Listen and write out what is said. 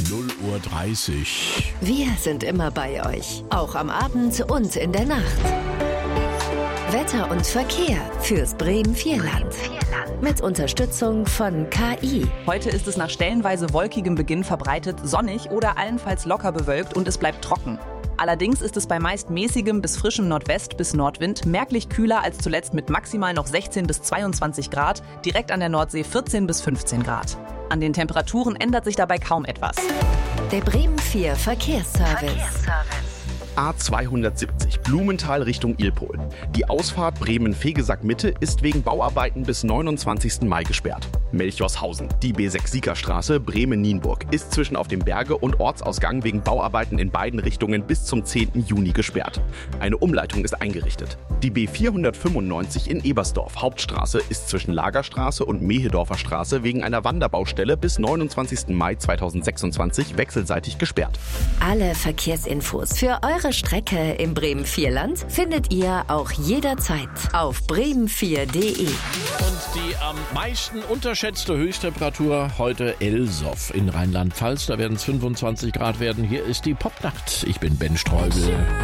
0:30 Uhr. Wir sind immer bei euch, auch am Abend und in der Nacht. Wetter und Verkehr fürs Bremen-Vierland. Mit Unterstützung von KI. Heute ist es nach stellenweise wolkigem Beginn verbreitet sonnig oder allenfalls locker bewölkt und es bleibt trocken. Allerdings ist es bei meist mäßigem bis frischem Nordwest- bis Nordwind merklich kühler als zuletzt mit maximal noch 16 bis 22 Grad, direkt an der Nordsee 14 bis 15 Grad. An den Temperaturen ändert sich dabei kaum etwas. Der Bremen 4 Verkehrsservice. A270 Blumenthal Richtung Ilpol. Die Ausfahrt Bremen-Vegesack-Mitte ist wegen Bauarbeiten bis 29. Mai gesperrt. Melchorshausen, die B6-Siegerstraße Bremen-Nienburg, ist zwischen auf dem Berge- und Ortsausgang wegen Bauarbeiten in beiden Richtungen bis zum 10. Juni gesperrt. Eine Umleitung ist eingerichtet. Die B495 in Ebersdorf Hauptstraße ist zwischen Lagerstraße und Mehedorfer Straße wegen einer Wanderbaustelle bis 29. Mai 2026 wechselseitig gesperrt. Alle Verkehrsinfos für eure Strecke im Bremen-Vierland findet ihr auch jederzeit auf bremen4.de. Und die am meisten unterschätzte Höchsttemperatur heute Elsoff in Rheinland-Pfalz. Da werden es 25 Grad werden. Hier ist die Popnacht. Ich bin Ben Streubel.